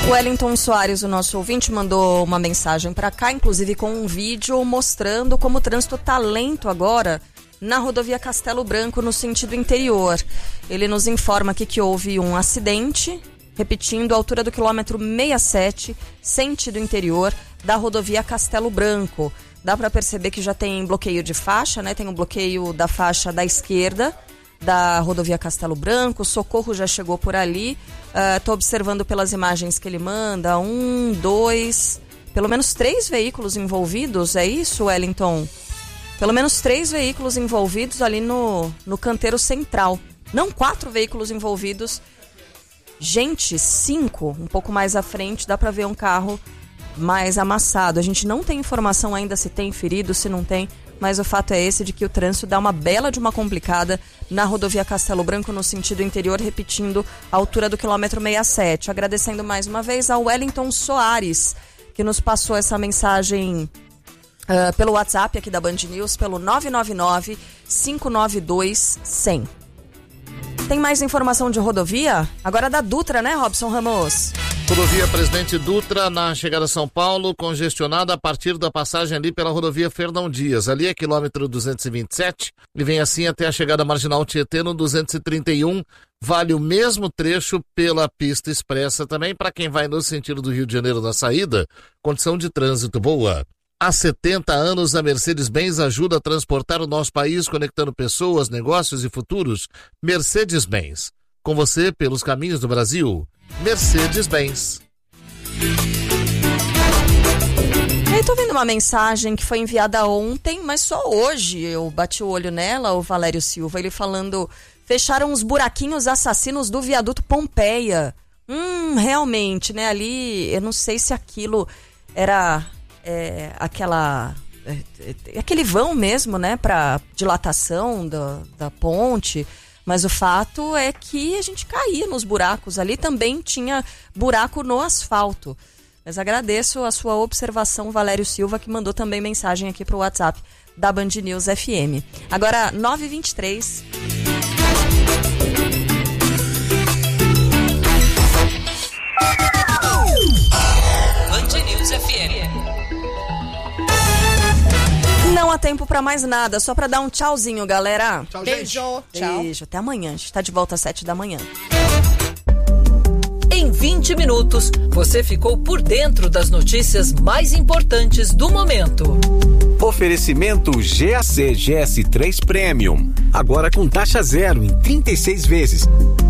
O Wellington Soares, o nosso ouvinte, mandou uma mensagem para cá, inclusive com um vídeo mostrando como o trânsito tá lento agora na rodovia Castelo Branco, no sentido interior. Ele nos informa aqui que houve um acidente, repetindo, a altura do quilômetro 67, sentido interior, da rodovia Castelo Branco. Dá para perceber que já tem bloqueio de faixa, né? Tem um bloqueio da faixa da esquerda da rodovia Castelo Branco, o socorro já chegou por ali. Tô observando pelas imagens que ele manda, 2, pelo menos 3 veículos envolvidos, é isso, Wellington? Pelo menos 3 veículos envolvidos ali no canteiro central. Não 4 veículos envolvidos. Gente, 5, um pouco mais à frente, dá para ver um carro mais amassado. A gente não tem informação ainda se tem ferido, se não tem, mas o fato é esse de que o trânsito dá uma bela de uma complicada na rodovia Castelo Branco, no sentido interior, repetindo a altura do quilômetro 67. Agradecendo mais uma vez ao Wellington Soares, que nos passou essa mensagem pelo WhatsApp aqui da Band News, pelo 999-592-100. Tem mais informação de rodovia? Agora da Dutra, né, Robson Ramos? Rodovia Presidente Dutra, na chegada a São Paulo, congestionada a partir da passagem ali pela rodovia Fernão Dias. Ali é quilômetro 227 e vem assim até a chegada marginal Tietê no 231. Vale o mesmo trecho pela pista expressa também para quem vai no sentido do Rio de Janeiro na saída. Condição de trânsito boa. Há 70 anos, a Mercedes-Benz ajuda a transportar o nosso país, conectando pessoas, negócios e futuros. Mercedes-Benz. Com você pelos caminhos do Brasil. Mercedes-Benz. Eu tô vendo uma mensagem que foi enviada ontem, mas só hoje eu bati o olho nela, o Valério Silva, ele falando: fecharam os buraquinhos assassinos do viaduto Pompeia. Realmente, né, ali, eu não sei se aquilo era aquele vão mesmo, né, pra dilatação da ponte. Mas o fato é que a gente caía nos buracos. Ali também tinha buraco no asfalto. Mas agradeço a sua observação, Valério Silva, que mandou também mensagem aqui pro WhatsApp da Band News FM. Agora, 9h23. Band News FM. Não há tempo pra mais nada, só pra dar um tchauzinho, galera. Tchau, beijo, gente. Tchau. Beijo, até amanhã. A gente tá de volta às 7h. Em 20 minutos, você ficou por dentro das notícias mais importantes do momento. Oferecimento GAC GS3 Premium. Agora com taxa zero em 36 vezes.